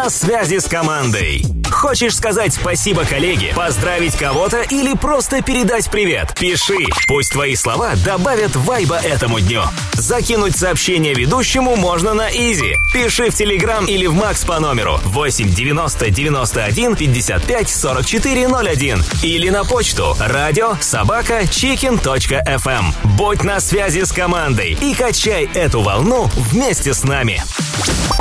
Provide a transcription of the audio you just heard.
на связи с командой. Хочешь сказать спасибо коллеге, поздравить кого-то или просто передать привет? Пиши. Пусть твои слова добавят вайба этому дню. Закинуть сообщение ведущему можно на Изи. Пиши в Телеграм или в Макс по номеру 8 90 91 55 44 01 или на почту radio@chicken.fm. Будь на связи с командой и качай эту волну вместе с нами.